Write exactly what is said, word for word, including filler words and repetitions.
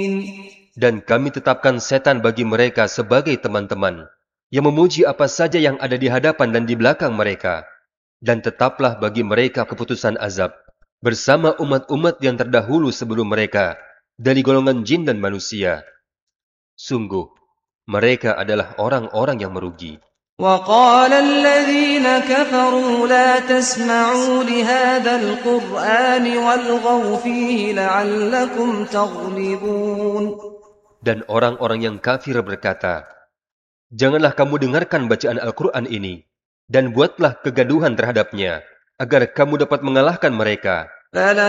Dan kami tetapkan setan bagi mereka sebagai teman-teman, yang memuji apa saja yang ada di hadapan dan di belakang mereka. Dan tetaplah bagi mereka keputusan azab, bersama umat-umat yang terdahulu sebelum mereka, dari golongan jin dan manusia. Sungguh, mereka adalah orang-orang yang merugi. وقال الذين كفروا لا تسمعوا لهذا القرآن والغوا فيه لعلكم تغلبون. Dan orang-orang yang kafir berkata, janganlah kamu dengarkan bacaan Al-Quran ini, dan buatlah kegaduhan terhadapnya, agar kamu dapat mengalahkan mereka.